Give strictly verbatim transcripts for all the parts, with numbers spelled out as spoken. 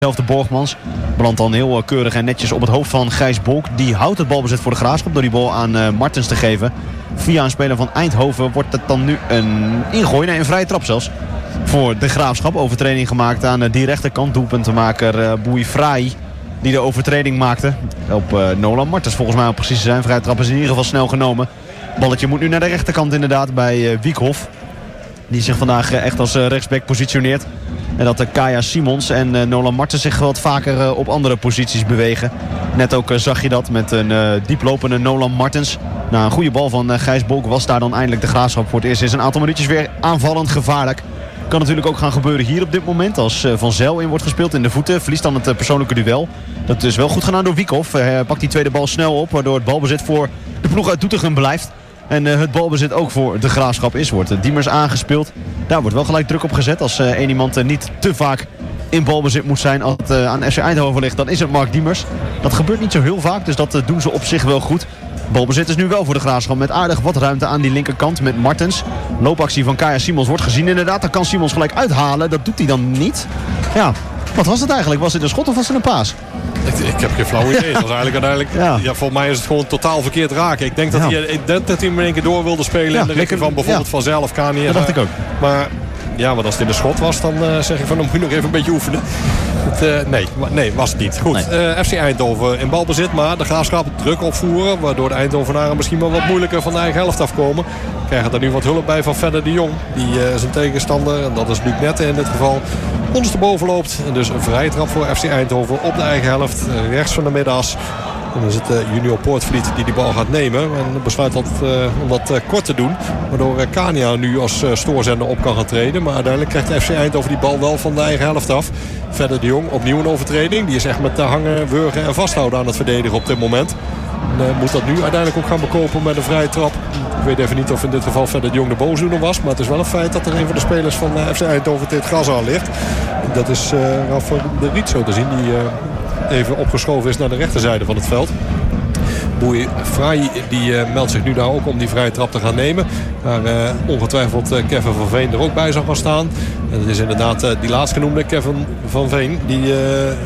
Zelfde Borgmans belandt dan heel keurig en netjes op het hoofd van Gijs Bolk. Die houdt het balbezit voor de Graafschap door die bal aan uh, Martens te geven. Via een speler van Eindhoven wordt het dan nu een ingooi, nee, een vrije trap zelfs. Voor de Graafschap. Overtreding gemaakt aan uh, die rechterkant. Doelpuntenmaker uh, Bouifraï die de overtreding maakte. Op uh, Nolan Martens volgens mij om precies te zijn. Vrije trap is in ieder geval snel genomen. Balletje moet nu naar de rechterkant inderdaad bij uh, Wiekhoff. Die zich vandaag uh, echt als uh, rechtsback positioneert. En dat uh, Kaya Simons en uh, Nolan Martens zich wat vaker uh, op andere posities bewegen. Net ook uh, zag je dat met een uh, dieplopende Nolan Martens. Na een goede bal van uh, Gijs Bolk was daar dan eindelijk de Graafschap voor het eerst. Is een aantal minuutjes weer aanvallend gevaarlijk. Kan natuurlijk ook gaan gebeuren hier op dit moment. Als uh, Van Zijl in wordt gespeeld in de voeten. Verliest dan het uh, persoonlijke duel. Dat is wel goed gedaan door Wiekhoff. Uh, hij pakt die tweede bal snel op. Waardoor het balbezit voor de ploeg uit Doetinchem blijft. En uh, het balbezit ook voor de Graafschap is. Wordt uh, Diemers aangespeeld. Daar wordt wel gelijk druk op gezet. Als uh, één iemand uh, niet te vaak in balbezit moet zijn. Als het uh, aan F C Eindhoven ligt, dan is het Mark Diemers. Dat gebeurt niet zo heel vaak. Dus dat uh, doen ze op zich wel goed. Balbezit is nu wel voor de Graafschap met aardig wat ruimte aan die linkerkant met Martens. Loopactie van Kaya Simons wordt gezien inderdaad. Daar kan Simons gelijk uithalen. Dat doet hij dan niet. Ja, wat was het eigenlijk? Was dit een schot of was het een paas? Ik, ik heb geen flauw idee. Het was eigenlijk uiteindelijk... Ja. Ja, volgens mij is het gewoon totaal verkeerd raken. Ik denk dat, ja. hij, ik denk dat hij hem in één keer door wilde spelen. Ja, in de richting van bijvoorbeeld ja. Van Zijl of Kania. Dat dacht ik ook. Maar ja, maar als het in de schot was, dan uh, zeg ik van dan moet je nog even een beetje oefenen. Het, uh, nee, nee, was het niet. Goed, nee. uh, F C Eindhoven in balbezit, maar de Graafschap druk opvoeren. Waardoor de Eindhovenaren misschien wel wat moeilijker van de eigen helft afkomen. Krijgen er nu wat hulp bij van Verder de Jong. Die uh, zijn tegenstander, en dat is Luc Nette in dit geval, ondersteboven loopt. En dus een vrije trap voor F C Eindhoven op de eigen helft. Uh, rechts van de middags. En dan is het uh, Junior Poortvliet die die bal gaat nemen. En besluit dat, uh, om dat uh, kort te doen. Waardoor uh, Kania nu als uh, stoorzender op kan gaan treden. Maar uiteindelijk krijgt F C Eindhoven die bal wel van de eigen helft af. Verder de Jong, opnieuw een overtreding. Die is echt met uh, hangen, wurgen en vasthouden aan het verdedigen op dit moment. En, uh, moet dat nu uiteindelijk ook gaan bekopen met een vrije trap. Ik weet even niet of in dit geval Verder de Jong de boosdoener was. Maar het is wel een feit dat er een van de spelers van uh, F C Eindhoven dit gras aan ligt. En dat is uh, Rafa de Riet zo te zien. Die... Uh, even opgeschoven is naar de rechterzijde van het veld. Bouifraï die uh, meldt zich nu daar ook om die vrije trap te gaan nemen. Waar uh, ongetwijfeld uh, Kevin van Veen er ook bij zal gaan staan. En het is inderdaad uh, die laatstgenoemde Kevin van Veen die uh,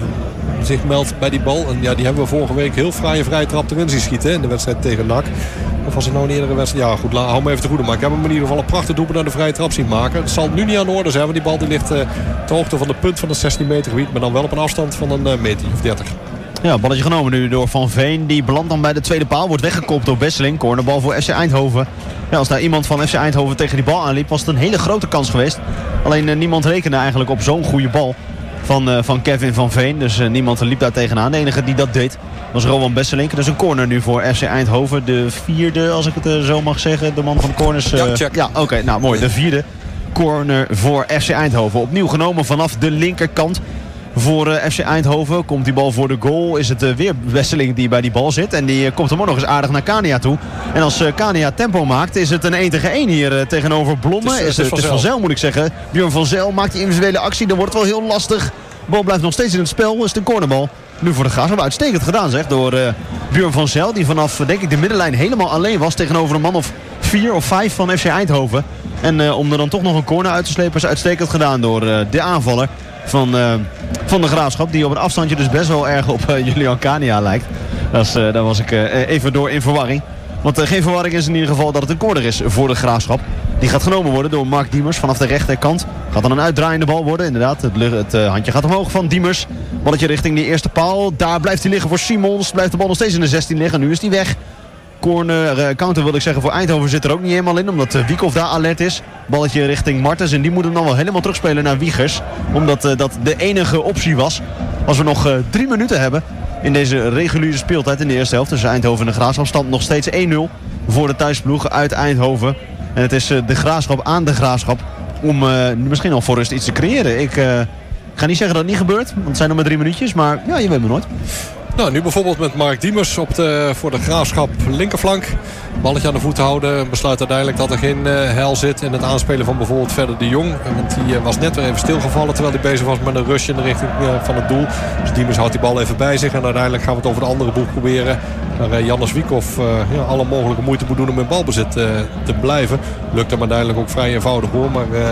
zich meldt bij die bal. En ja, die hebben we vorige week heel fraaie vrije trap erin zien schieten in de wedstrijd tegen N A C. Of was het nou een eerdere wedstrijd? Ja goed, hou me even te goede. Maar ik heb hem in ieder geval een prachtig doelpunt naar de vrije trap zien maken. Het zal nu niet aan de orde zijn, want die bal die ligt uh, ter hoogte van de punt van het zestien meter gebied. Maar dan wel op een afstand van een uh, meter of dertig. Ja, balletje genomen nu door Van Veen. Die belandt dan bij de tweede paal. Wordt weggekopt door Besseling. Cornerbal voor F C Eindhoven. Ja, als daar iemand van F C Eindhoven tegen die bal aanliep, was het een hele grote kans geweest. Alleen uh, niemand rekende eigenlijk op zo'n goede bal van, uh, van Kevin Van Veen. Dus uh, niemand liep daar tegenaan. De enige die dat deed was Rowan Besseling. Dus een corner nu voor F C Eindhoven. De vierde, als ik het uh, zo mag zeggen. De man van de corners. Uh, ja, ja oké. Okay, nou, mooi. De vierde corner voor F C Eindhoven. Opnieuw genomen vanaf de linkerkant. Voor uh, F C Eindhoven komt die bal voor de goal. Is het uh, weer Besseling die bij die bal zit. En die uh, komt hem ook nog eens aardig naar Kania toe. En als uh, Kania tempo maakt, is het een één tegen één hier uh, tegenover Blomme. Het is, is, het, het is Van Zijl moet ik zeggen. Björn Van Zijl maakt die individuele actie. Dan wordt het wel heel lastig. De bal blijft nog steeds in het spel. Is het een cornerbal. Nu voor de Graafschap. Uitstekend gedaan zeg. Door uh, Björn Van Zijl. Die vanaf denk ik de middenlijn helemaal alleen was. Tegenover een man of vier of vijf van F C Eindhoven. En uh, om er dan toch nog een corner uit te slepen is uitstekend gedaan door uh, de aanvaller van, uh, van de Graafschap. Die op een afstandje dus best wel erg op uh, Julian Kania lijkt. Dat is, uh, daar was ik uh, even door in verwarring. Want uh, geen verwarring is in ieder geval dat het een corner is voor de Graafschap. Die gaat genomen worden door Mark Diemers vanaf de rechterkant. Gaat dan een uitdraaiende bal worden. Inderdaad, het, het uh, handje gaat omhoog van Diemers. Balletje richting die eerste paal. Daar blijft hij liggen voor Simons. Blijft de bal nog steeds in de zestien liggen. Nu is hij weg. Corner, uh, counter wil ik zeggen voor Eindhoven zit er ook niet helemaal in. Omdat uh, Wiekhoff daar alert is. Balletje richting Martens. En die moet hem dan wel helemaal terugspelen naar Wiegers. Omdat uh, dat de enige optie was. Als we nog uh, drie minuten hebben in deze reguliere speeltijd in de eerste helft. Tussen Eindhoven en de Graafschap stand nog steeds één nul voor de thuisploeg uit Eindhoven. En het is uh, de Graafschap aan de Graafschap om uh, misschien al voor rust iets te creëren. Ik uh, ga niet zeggen dat het niet gebeurt. Want het zijn nog maar drie minuutjes. Maar ja, je weet maar nooit. Nou, nu bijvoorbeeld met Mark Diemers op de, voor de Graafschap linkerflank. Balletje aan de voet houden. Besluit uiteindelijk dat er geen uh, heil zit in het aanspelen van bijvoorbeeld Verder de Jong. Want die uh, was net weer even stilgevallen terwijl hij bezig was met een rush in de richting uh, van het doel. Dus Diemers houdt die bal even bij zich. En uiteindelijk gaan we het over de andere boeg proberen. Waar uh, Jannes Wiekhoff uh, ja, alle mogelijke moeite moet doen om in balbezit uh, te blijven. Lukt hem uiteindelijk ook vrij eenvoudig hoor. Maar uh,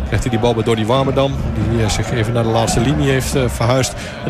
krijgt hij die bal bij Donny Warmerdam. Die zich even naar de laatste linie heeft verhuisd.